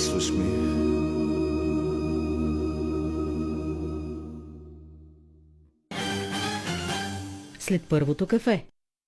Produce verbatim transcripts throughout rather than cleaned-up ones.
липсваш ми. След първото кафе.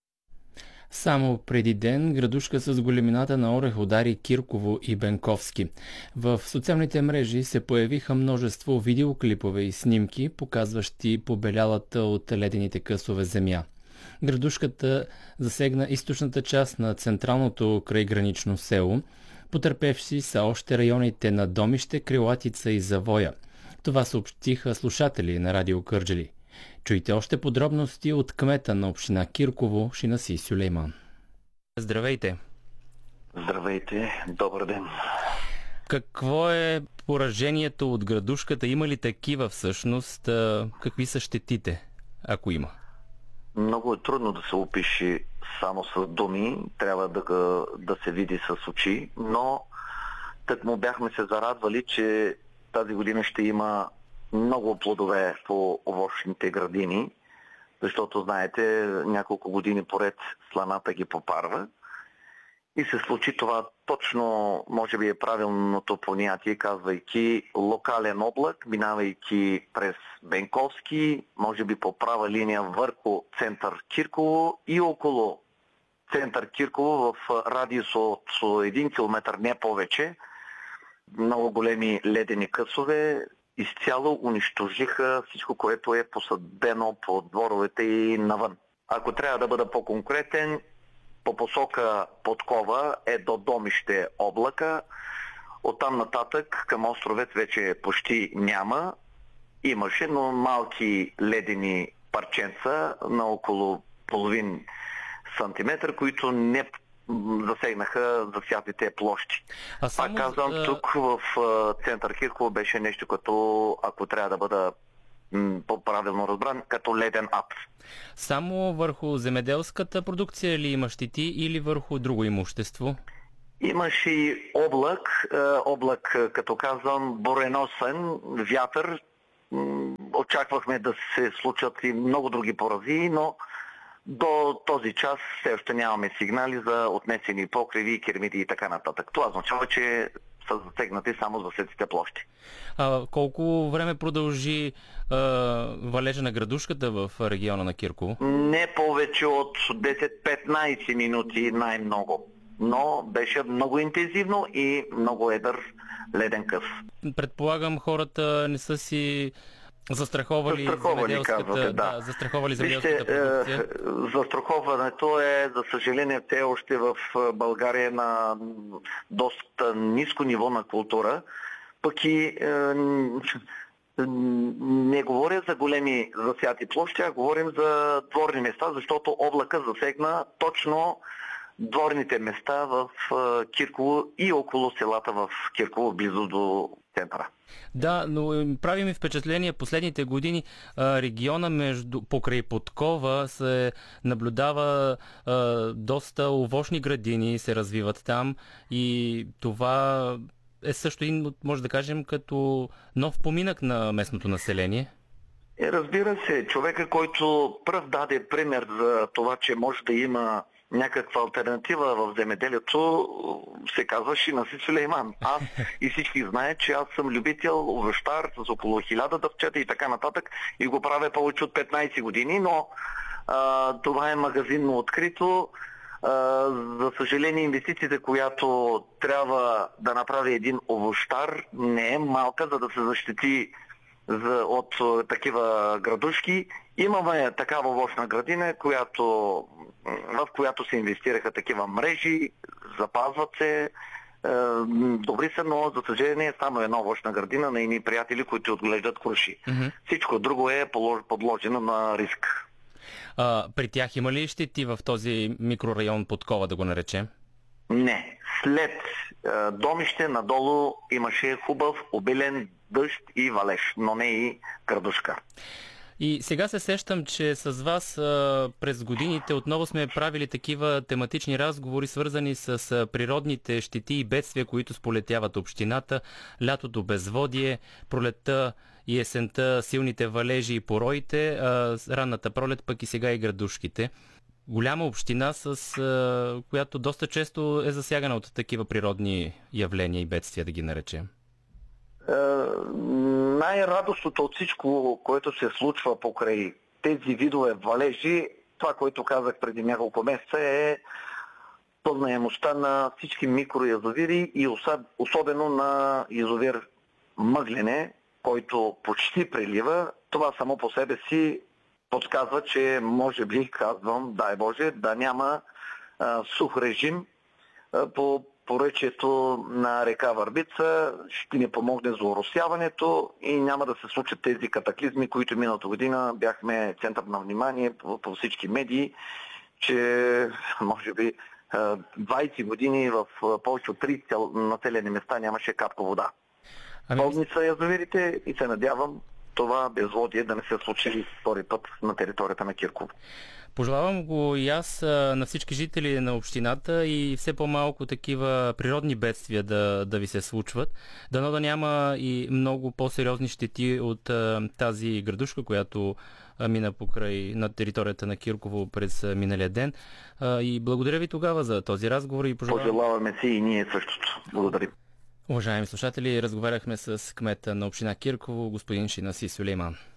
Само преди ден градушка с големината на Орех удари Кирково и Бенковски. В социалните мрежи се появиха множество видеоклипове и снимки, показващи побелялата от ледените късове земя. Градушката засегна източната част на централното крайгранично село. Потърпевши са още районите на Домище, Крилатица и Завоя. Това съобщиха слушатели на Радио Кърджали. Чуйте още подробности от кмета на община Кирково, Шинаси Сюлейман. Здравейте! Здравейте! Добър ден! Какво е поражението от градушката? Има ли такива всъщност? Какви са щетите, ако има? Много е трудно да се опише само с думи. Трябва да, да се види с очи, но так му бяхме се зарадвали, че тази година ще има много плодове по овощните градини, защото, знаете, няколко години поред сланата ги попарва. И се случи това точно, може би е правилното понятие, казвайки локален облак, минавайки през Бенковски, може би по права линия върху център Кирково и около център Кирково в радиус от един километър, не повече. Много големи ледени късове изцяло унищожиха всичко, което е посадено по дворовете и навън. Ако трябва да бъда по-конкретен, по посока Подкова е до Домище облака. Оттам нататък към островец вече почти няма. Имаше, но малки ледени парченца на около половин сантиметър, които не засегнаха засятите площи. А само... Пак казвам, тук в център Кирково беше нещо като, ако трябва да бъда по-правилно разбран, като леден ад. Само върху земеделската продукция ли има щети или върху друго имущество? Имаше и облак, облак, като казвам, буреносен, вятър. Очаквахме да се случат и много други порази, но до този час все още нямаме сигнали за отнесени покриви, кермиди и така нататък. Това означава, че са засегнати само засетите площи. А колко време продължи а, валежа на градушката в региона на Кирково? Не повече от десет-петнайсет минути най-много. Но беше много интензивно и много едър леден къс. Предполагам, хората не са си застраховали, застраховали казвате, да. да, застраховали земеделската продукция? Е, застраховането е, за съжаление, все още в България на доста ниско ниво на култура. Пък и е, не говоря за големи засяти площи, а говорим за дворни места, защото облака засегна точно дворните места в Кирково и около селата в Кирково, близо до центъра. Да, но прави ми впечатление последните години региона между покрай Подкова се наблюдава доста овощни градини се развиват там и това е също и, може да кажем, като нов поминък на местното население. Е, разбира се, човека, който пръв даде пример за това, че може да има някаква алтернатива в земеделието, се казва Шинаси Сюлейман. Аз и всички знаят, че аз съм любител, овощар с около хиляда дъвчета и така нататък и го правя повече от петнайсет години, но а, това е магазинно открито. А, за съжаление, инвестицията, която трябва да направи един овощар, не е малка, за да се защити за, от такива градушки. Имаме такава овощна градина, която, в която се инвестираха такива мрежи, запазват се, е, добри са, но за съжаление е само една овощна градина на едни приятели, които отглеждат круши. Mm-hmm. Всичко друго е подложено на риск. А, при тях има ли щети в този микрорайон Подкова, да го наречем? Не. След е, Домище надолу имаше хубав, обилен дъжд и валеж, но не и градушка. И сега се сещам, че с вас а, през годините отново сме правили такива тематични разговори, свързани с а, природните щети и бедствия, които сполетяват общината, лятото безводие, пролетта и есента, силните валежи и пороите, а, ранната пролет, пък и сега и градушките. голяма община, с а, която доста често е засягана от такива природни явления и бедствия, да ги наречем. Е, най-радостното от всичко, което се случва покрай тези видове валежи, това, което казах преди няколко месеца, е познаемостта на всички микроязовири и особено на язовир Мъглене, който почти прелива. Това само по себе си подсказва, че може би, казвам, дай Боже, да няма а, сух режим а, по поречието на река Върбица, ще ни помогне за оросяването и няма да се случат тези катаклизми, които миналата година бяхме център на внимание по, по всички медии, че може би двайсет години в повече от трийсет населени места нямаше капка вода. Ами... Пълни са язовирите и се надявам това безводие да не се случи втори път на територията на Кирково. Пожелавам го и аз на всички жители на общината и все по-малко такива природни бедствия да, да ви се случват. Дано да няма и много по-сериозни щети от а, тази градушка, която а, мина покрай на територията на Кирково през а, миналия ден. А, и благодаря ви тогава за този разговор и пожелавам... Пожелаваме си и ние същото. Благодарим. Уважаеми слушатели, разговаряхме с кмета на община Кирково, господин Шинаси Сюлейман.